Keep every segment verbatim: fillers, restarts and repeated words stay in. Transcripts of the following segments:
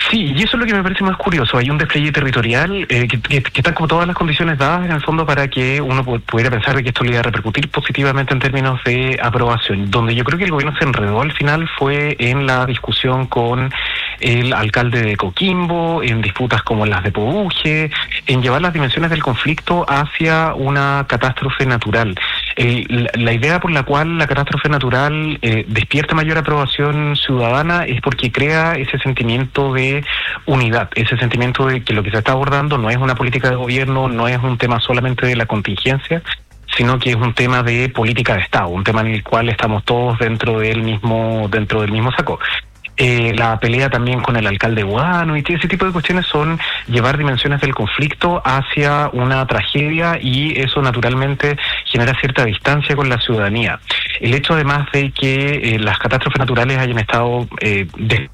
Sí, y eso es lo que me parece más curioso. Hay un despliegue territorial eh, que, que, que están como todas las condiciones dadas en el fondo para que uno pudiera pensar de que esto le iba a repercutir positivamente en términos de aprobación. Donde yo creo que el gobierno se enredó al final fue en la discusión con el alcalde de Coquimbo, en disputas como las de Pobuje, en llevar las dimensiones del conflicto hacia una catástrofe natural. El, la, la idea por la cual la catástrofe natural eh, despierta mayor aprobación ciudadana es porque crea ese sentimiento de unidad, ese sentimiento de que lo que se está abordando no es una política de gobierno, no es un tema solamente de la contingencia, sino que es un tema de política de Estado, un tema en el cual estamos todos dentro del mismo, dentro del mismo saco. Eh, la pelea también con el alcalde Guano y ese tipo de cuestiones son llevar dimensiones del conflicto hacia una tragedia, y eso naturalmente genera cierta distancia con la ciudadanía. El hecho además de que eh, las catástrofes naturales hayan estado eh, de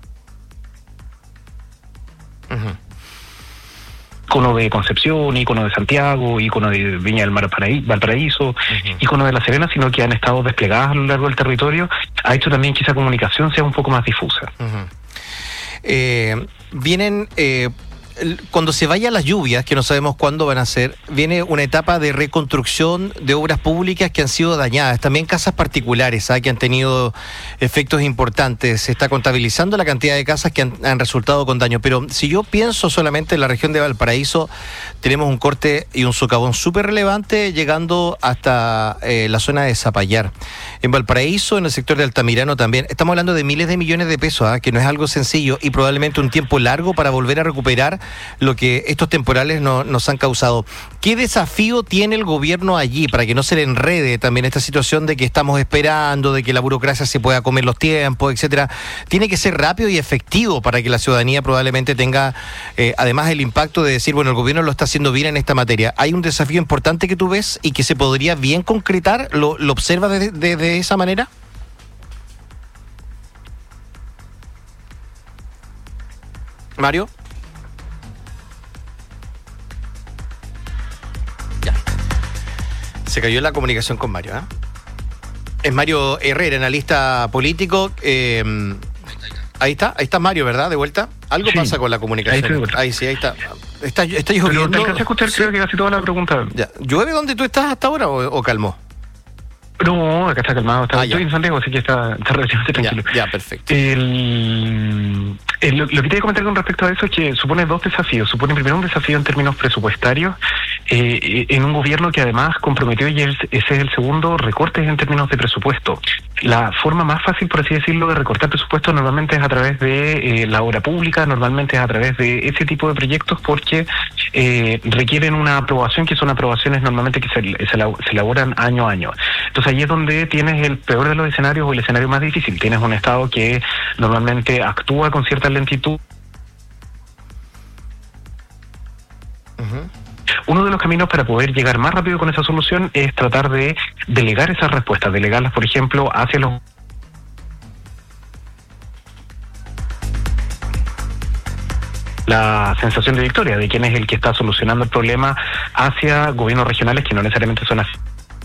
Uh-huh. icono de Concepción, icono de Santiago, icono de Viña del Mar Paraí- Valparaíso, uh-huh. icono de La Serena, sino que han estado desplegadas a lo largo del territorio, ha hecho también que esa comunicación sea un poco más difusa. Uh-huh. Eh, vienen... Eh... Cuando se vayan las lluvias, que no sabemos cuándo van a ser, viene una etapa de reconstrucción de obras públicas que han sido dañadas, también casas particulares, ¿eh? que han tenido efectos importantes. Se está contabilizando la cantidad de casas que han, han resultado con daño, pero si yo pienso solamente en la región de Valparaíso, tenemos un corte y un socavón súper relevante llegando hasta eh, la zona de Zapallar. En Valparaíso, en el sector de Altamirano también, estamos hablando de miles de millones de pesos, ¿eh? que no es algo sencillo, y probablemente un tiempo largo para volver a recuperar lo que estos temporales no, nos han causado. ¿Qué desafío tiene el gobierno allí para que no se le enrede también esta situación de que estamos esperando, de que la burocracia se pueda comer los tiempos, etcétera? Tiene que ser rápido y efectivo para que la ciudadanía probablemente tenga, eh, además, el impacto de decir, bueno, el gobierno lo está haciendo bien en esta materia. ¿Hay un desafío importante que tú ves y que se podría bien concretar? ¿Lo, lo observas de, de, de esa manera? Mario. Se cayó la comunicación con Mario, ¿eh? Es Mario Herrera, analista político. Eh, ahí está, ahí está Mario, ¿verdad? De vuelta. Algo sí pasa con la comunicación. Ahí, ahí sí, ahí está. Está, está lloviendo. Pero te alcancé a escuchar, creo que casi toda la pregunta. Ya. ¿Llueve donde tú estás hasta ahora o, o calmó? No, acá está calmado. Está, ah, estoy en Santiago, así que está, está relativamente tranquilo. Ya, ya perfecto. El, el, lo, lo que te voy a comentar con respecto a eso es que supone dos desafíos. Supone primero un desafío en términos presupuestarios, eh, en un gobierno que además comprometió, y ese es el segundo, recortes en términos de presupuesto. La forma más fácil, por así decirlo, de recortar presupuesto normalmente es a través de eh, la obra pública, normalmente es a través de ese tipo de proyectos, porque eh, requieren una aprobación, que son aprobaciones normalmente que se, se, se elaboran año a año. Entonces ahí es donde tienes el peor de los escenarios, o el escenario más difícil. Tienes un Estado que normalmente actúa con cierta lentitud. Uh-huh. Uno de los caminos para poder llegar más rápido con esa solución es tratar de delegar esas respuestas, delegarlas, por ejemplo, hacia los... la sensación de victoria de quién es el que está solucionando el problema hacia gobiernos regionales que no necesariamente son así.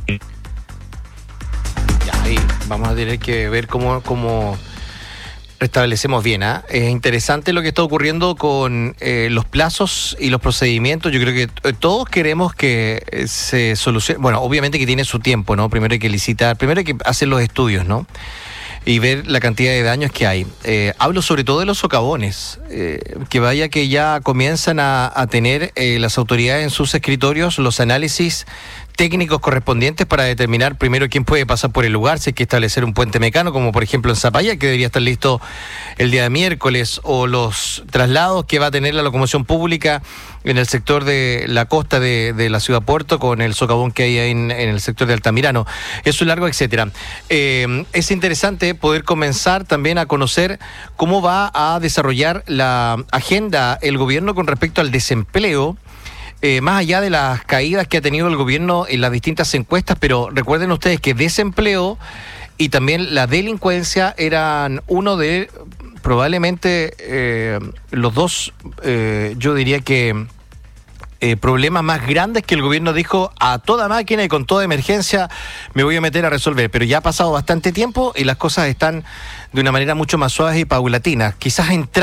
Ahí vamos a tener que ver cómo, cómo restablecemos bien. ¿eh? Es interesante lo que está ocurriendo con eh, los plazos y los procedimientos. Yo creo que t- todos queremos que eh, se solucione. Bueno, obviamente que tiene su tiempo, ¿no? Primero hay que licitar, primero hay que hacer los estudios, ¿no? Y ver la cantidad de daños que hay. Eh, hablo sobre todo de los socavones, eh, que vaya que ya comienzan a, a tener eh, las autoridades en sus escritorios los análisis técnicos correspondientes para determinar primero quién puede pasar por el lugar, si hay que establecer un puente mecano, como por ejemplo en Zapallar, que debería estar listo el día de miércoles, o los traslados que va a tener la locomoción pública en el sector de la costa de, de la ciudad Puerto, con el socavón que hay ahí en, en el sector de Altamirano. Es un largo, etcétera. Eh, es interesante poder comenzar también a conocer cómo va a desarrollar la agenda el gobierno con respecto al desempleo, Eh, más allá de las caídas que ha tenido el gobierno en las distintas encuestas, pero recuerden ustedes que desempleo y también la delincuencia eran uno de probablemente eh, los dos, eh, yo diría que eh, problemas más grandes que el gobierno dijo a toda máquina y con toda emergencia me voy a meter a resolver, pero ya ha pasado bastante tiempo y las cosas están de una manera mucho más suave y paulatina. Quizás entrar